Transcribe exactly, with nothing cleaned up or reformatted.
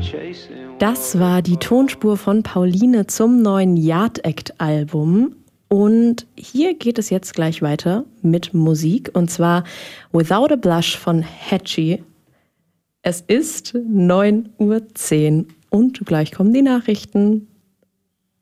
Das war die Tonspur von Pauline zum neuen Yard Act Album. Und hier geht es jetzt gleich weiter mit Musik. Und zwar Without a Blush von Hatchie. Es ist neun Uhr zehn und gleich kommen die Nachrichten.